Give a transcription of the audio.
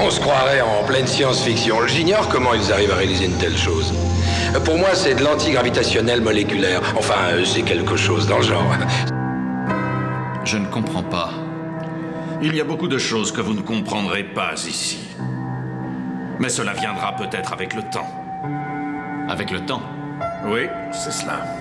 On se croirait en pleine science-fiction. J'ignore comment ils arrivent à réaliser une telle chose. Pour moi, c'est de l'antigravitationnel moléculaire. Enfin, c'est quelque chose dans le genre. Je ne comprends pas. Il y a beaucoup de choses que vous ne comprendrez pas ici. Mais cela viendra peut-être avec le temps. Avec le temps. Oui, c'est cela.